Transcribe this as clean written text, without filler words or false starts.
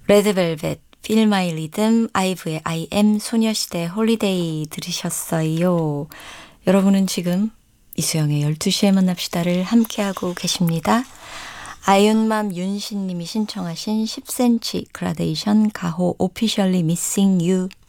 레드벨벳, Feel My Rhythm, 아이브의 I am, 소녀시대 홀리데이 들으셨어요. 여러분은 지금 이수영의 12시에 만납시다를 함께하고 계십니다. 아이언맘 윤신님이 신청하신 10cm 그라데이션 가호 Officially Missing You